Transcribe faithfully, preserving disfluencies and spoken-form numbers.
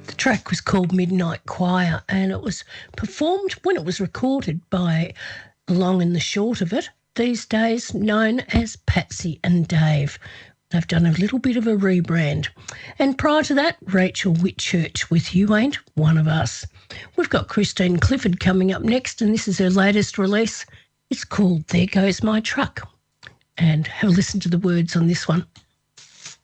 The track was called Midnight Choir, and it was performed when it was recorded by The Long and the Short of It, these days known as Patsy and Dave. They've done a little bit of a rebrand. And prior to that, Rachel Whitchurch with You Ain't One of Us. We've got Christine Clifford coming up next, and this is her latest release. It's called There Goes My Truck. And have a listen to the words on this one.